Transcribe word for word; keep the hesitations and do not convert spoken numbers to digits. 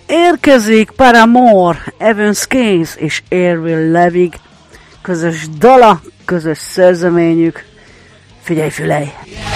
Érkezik Paramore, Evans Keynes és Avril Lavigne közös dala, közös szerzeményük. Figyelj, fülej!